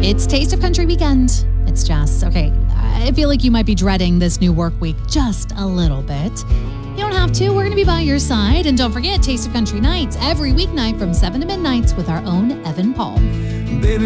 It's Taste of Country weekend. It's Jess. Okay, I feel like you might be dreading this new work week just a little bit. You don't have to. We're going to be by your side. And don't forget, Taste of Country nights every weeknight from 7 to midnight with our own Evan Paul. Baby,